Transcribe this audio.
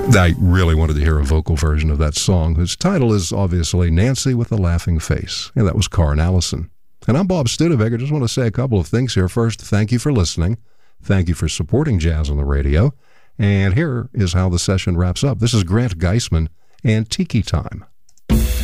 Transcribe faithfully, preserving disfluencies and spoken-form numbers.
I really wanted to hear a vocal version of that song, whose title is obviously Nancy with a Laughing Face. And that was Carn Allison. And I'm Bob Studebaker. I just want to say a couple of things here. First, thank you for listening. Thank you for supporting Jazz on the Radio. And here is how the session wraps up. This is Grant Geisman and Tiki Time.